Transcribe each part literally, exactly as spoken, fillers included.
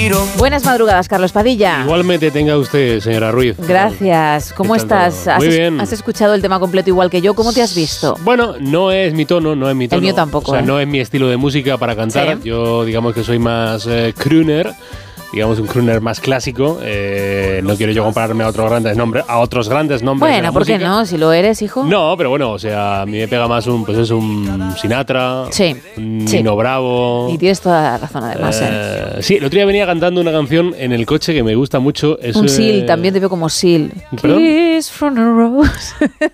suspiro. Buenas madrugadas, Carlos Padilla. Igualmente tenga usted, señora Ruiz. Gracias. ¿Cómo estás? Muy ¿Has, bien. ¿Has escuchado el tema completo igual que yo? ¿Cómo te has visto? Bueno, no es mi tono, no es mi tono. El mío tampoco. O sea, ¿eh? no es mi estilo de música para cantar. ¿Sí? Yo, digamos que soy más eh, crooner. Digamos un crooner más clásico. Eh, no quiero yo compararme a otros grandes nombres, a otros grandes nombres. Bueno, de la ¿por qué música. no? Si lo eres, hijo. No, pero bueno, o sea, a mí me pega más un, pues es un Sinatra, Sí, un sí. Nino Bravo. Y tienes toda la razón, además. ¿eh? Eh, sí, el otro día venía cantando una canción en el coche que me gusta mucho. Es, Un eh, Seal, también te veo como Seal. ¿Perdón? Kiss from a rose.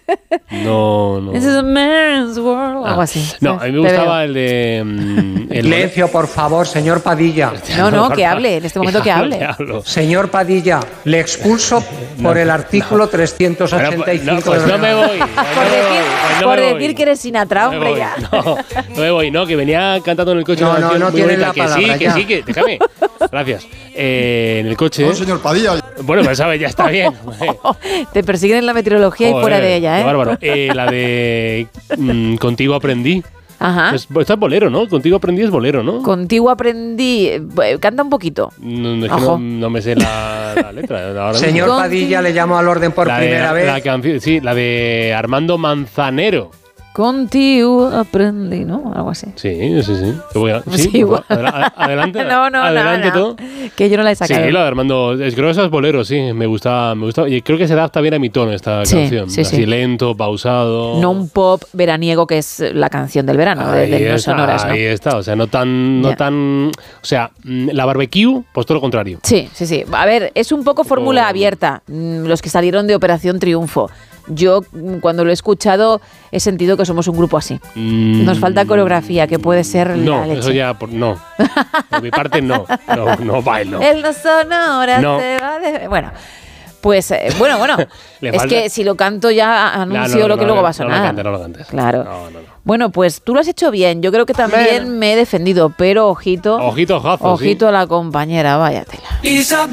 No, no. This is a man's world. Ah, Algo así. No, Sí, a mí me te gustaba veo. el de... mm, el Silencio, por favor, señor Padilla. No, no, que hable, en este momento que hable. Que hablo. Señor Padilla, le expulso por el artículo trescientos ochenta y cinco. No, pues del no me reglamento. voy. pues Por no me decir, voy, pues no por me voy. decir que eres Sinatra, No me hombre, voy, ya. No, no me voy, no, que venía cantando en el coche. No, una no, canción no muy tienen bonita, la que palabra, sí, que ya. sí, que déjame. Gracias. Eh, en el coche. No, señor Padilla. Bueno, pues sabes, ya está bien. Te persiguen en la meteorología y Joder, fuera de ella, qué ¿eh? bárbaro. Eh, la de mm, Contigo aprendí. Ajá. Es, esta es bolero, ¿no? Contigo aprendí es bolero, ¿no? Contigo aprendí. eh, Canta un poquito. No, no, es que Ojo. no, no me sé la, la letra. Ahora mismo. Señor Contigo. Padilla, le llamo al orden por la primera de, vez. La canción, sí, la de Armando Manzanero. Contigo aprendí, ¿no? Algo así. Sí, sí, sí. Te voy a- Sí, sí, igual. adela- adelante. No, no, adelante no, no. todo. Que yo no la he Sí, sacado. la de Armando. Es creo que esos boleros, sí. Me gusta, me gusta. Y creo que se adapta bien a mi tono esta Sí, canción. sí, Así sí. lento, pausado. No un pop veraniego que es la canción del verano, de, Ahí de Los está, Sonoras, ¿no? ahí está. O sea, no tan, no Ya. tan. O sea, mm, la barbecue, pues todo lo contrario. Sí, sí, sí. A ver, es un poco fórmula Oh. abierta. Mm, Los que salieron de Operación Triunfo. Yo, mm, cuando lo he escuchado, he sentido que somos un grupo así. Mm, Nos falta coreografía, que puede ser No, la leche. eso ya. Por, no. Por mi parte, no. No, no bailo. El Los Sonoras No. se va de... Bueno, pues, eh, bueno, bueno. Le es falta- que si lo canto ya anuncio No, no, lo que no, luego no, va a no lo sonar. cantes, no lo cantes. Claro. No, no, no. Bueno, pues tú lo has hecho bien. Yo creo que también me he defendido, pero ojito. Ojito, ojazo, Ojito a la compañera, vaya tela. Isabel.